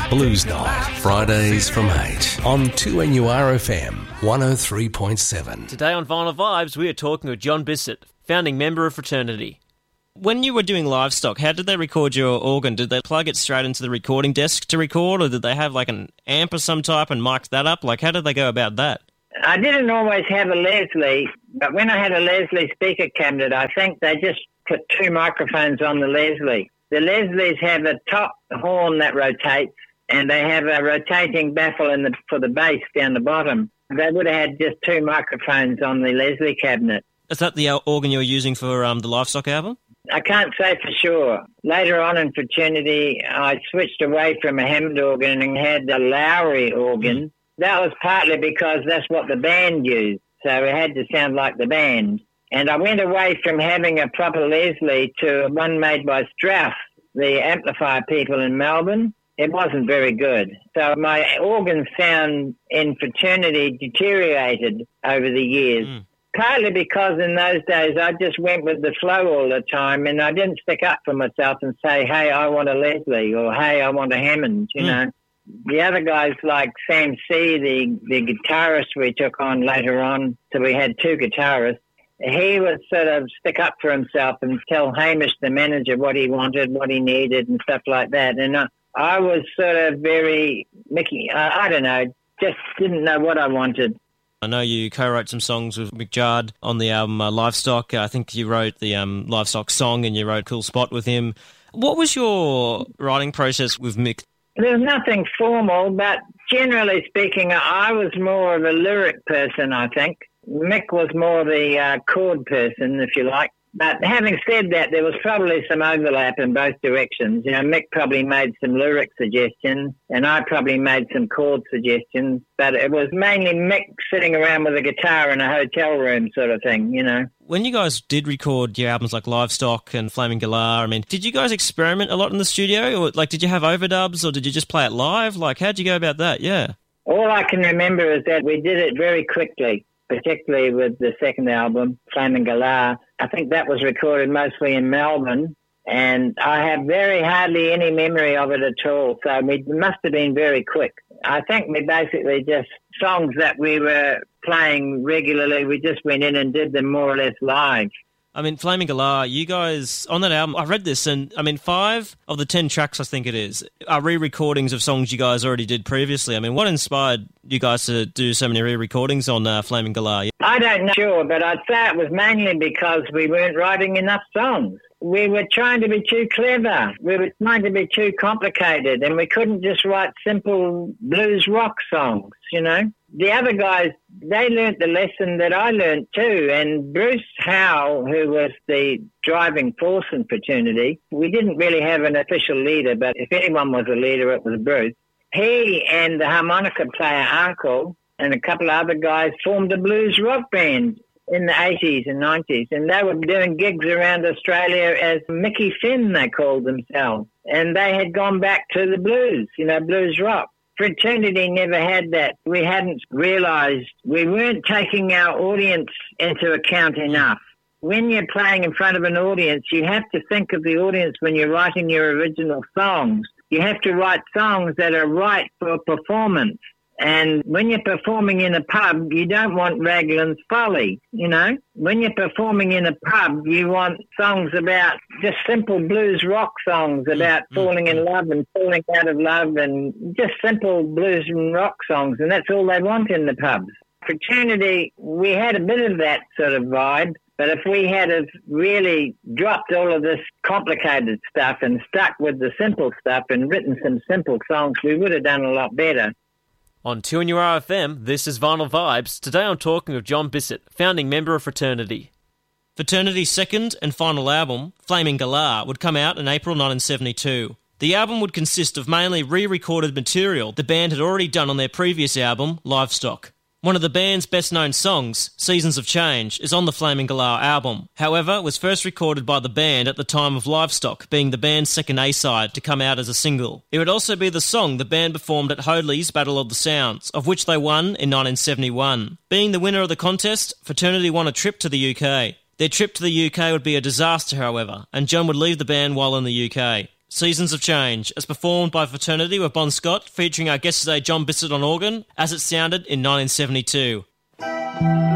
Blues Night, Fridays from 8 on 2NURFM 103.7. Today on Vinyl Vibes, we are talking with John Bissett, founding member of Fraternity. When you were doing Livestock, how did they record your organ? Did they plug it straight into the recording desk to record, or did they have like an amp of some type and mic that up? Like, how did they go about that? I didn't always have a Leslie, but when I had a Leslie speaker cabinet, I think they just put two microphones on the Leslie. The Leslies have a top horn that rotates, and they have a rotating baffle for the bass down the bottom. They would have had just two microphones on the Leslie cabinet. Is that the organ you're using for the Livestock album? I can't say for sure. Later on in Fraternity, I switched away from a Hammond organ and had a Lowry organ. That was partly because that's what the band used, so it had to sound like the band. And I went away from having a proper Leslie to one made by Strauss, the amplifier people in Melbourne. It wasn't very good. So my organ sound in Fraternity deteriorated over the years. Partly because in those days I just went with the flow all the time, and I didn't stick up for myself and say, hey, I want a Leslie, or hey, I want a Hammond, you know. The other guys like Sam C., the guitarist we took on later on, so we had two guitarists, he would sort of stick up for himself and tell Hamish, the manager, what he wanted, what he needed and stuff like that. And I was sort of very Mickey, I don't know, just didn't know what I wanted. I know you co-wrote some songs with Mick Jard on the album Livestock. I think you wrote the Livestock song and you wrote Cool Spot with him. What was your writing process with Mick? There's nothing formal, but generally speaking, I was more of a lyric person, I think. Mick was more the chord person, if you like. But having said that, there was probably some overlap in both directions. You know, Mick probably made some lyric suggestions, and I probably made some chord suggestions. But it was mainly Mick sitting around with a guitar in a hotel room sort of thing, you know. When you guys did record your albums like Livestock and Flaming Galah, I mean, did you guys experiment a lot in the studio? Or, like, did you have overdubs, or did you just play it live? Like, how'd you go about that? Yeah. All I can remember is that we did it very quickly, particularly with the second album, Flaming Galah. I think that was recorded mostly in Melbourne, and I have very hardly any memory of it at all, so it must have been very quick. I think we basically just, songs that we were playing regularly, we just went in and did them more or less live. I mean, Flaming Galah, you guys, on that album, I read this, and I mean, 5 of the 10 tracks, I think it is, are re-recordings of songs you guys already did previously. I mean, what inspired you guys to do so many re-recordings on Flaming Galah? I don't know, sure, but I'd say it was mainly because we weren't writing enough songs. We were trying to be too clever. We were trying to be too complicated, and we couldn't just write simple blues rock songs, you know. The other guys, they learnt the lesson that I learnt too, and Bruce Howe, who was the driving force in Fraternity, we didn't really have an official leader, but if anyone was a leader, it was Bruce. He and the harmonica player Uncle and a couple of other guys formed a blues rock band in the 80s and 90s, and they were doing gigs around Australia as Mickey Finn, they called themselves, and they had gone back to the blues, you know, blues rock. Fraternity never had that. We hadn't realised we weren't taking our audience into account enough. When you're playing in front of an audience, you have to think of the audience when you're writing your original songs. You have to write songs that are right for performance. And when you're performing in a pub, you don't want Raglan's Folly, you know. When you're performing in a pub, you want songs about just simple blues rock songs about falling in love and falling out of love, and just simple blues and rock songs, and that's all they want in the pubs. Fraternity, we had a bit of that sort of vibe, but if we had have really dropped all of this complicated stuff and stuck with the simple stuff and written some simple songs, we would have done a lot better. On 2NURFM, this is Vinyl Vibes. Today I'm talking with John Bissett, founding member of Fraternity. Fraternity's second and final album, Flaming Galah, would come out in April 1972. The album would consist of mainly re-recorded material the band had already done on their previous album, Livestock. One of the band's best-known songs, Seasons of Change, is on the Flaming Galah album. However, it was first recorded by the band at the time of Livestock, being the band's second A-side to come out as a single. It would also be the song the band performed at Hoadley's Battle of the Sounds, of which they won in 1971. Being the winner of the contest, Fraternity won a trip to the UK. Their trip to the UK would be a disaster, however, and John would leave the band while in the UK. Seasons of Change, as performed by Fraternity with Bon Scott, featuring our guest today John Bissett on organ, as it sounded in 1972.